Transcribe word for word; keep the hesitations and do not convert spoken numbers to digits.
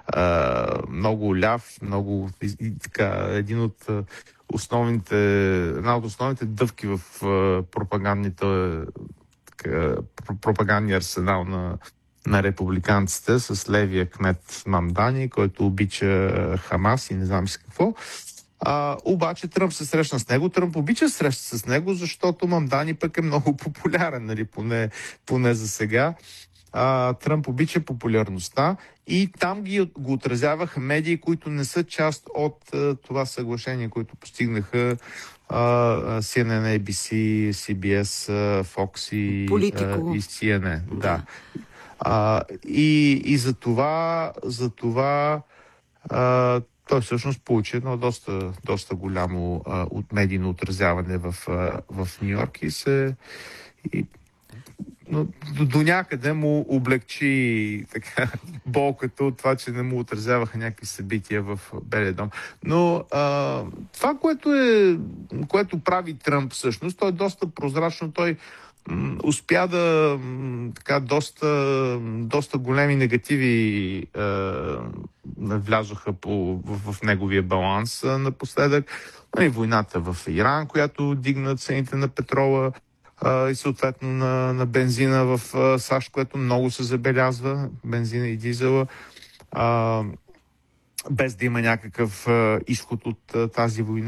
а, много ляв, много и, така, един от основните, една от основните дъвки в а, пропагандните така, пропагандния арсенал на на републиканците с левия кмет Мамдани, който обича Хамас и не знам си какво. А, обаче Тръмп се срещна с него. Тръмп обича среща с него, защото Мамдани пък е много популярен, нали, поне, поне за сега. А, Тръмп обича популярността и там ги, го отразяваха медии, които не са част от а, това съглашение, което постигнаха а, Си Ен Ен, Ей Би Си, Си Би Ес, Fox и, а, и Си Ен Ен. Да. А, и, и за това, за това а, той всъщност получи едно доста, доста голямо а, от медийно отразяване в, а, в Нью-Йорк и се и, но, до, до някъде му облегчи така, болката от това, че не му отразяваха някакви събития в Белия дом. Но а, това, което, е, което прави Тръмп всъщност, той е доста прозрачно, той успя да така доста, доста големи негативи е, влязоха по, в, в неговия баланс е, напоследък. И войната в Иран, която дигна цените на петрола е, и съответно на, на бензина в е, САЩ, което много се забелязва, бензина и дизела, е, без да има някакъв е, изход от е, тази война.